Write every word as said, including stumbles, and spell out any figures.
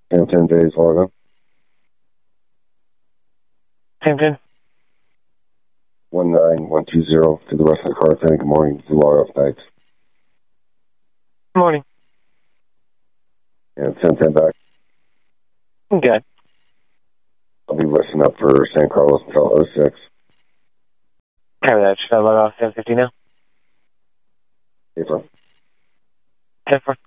And ten days log on. Same ten. One nine one two zero to the rest of the car. Thank you. Good morning. To log off. Thanks. Good morning. And ten ten back. Okay. I'll be listening up for San Carlos until oh six. Cover that. Should I log off ten fifty now? April. ten four.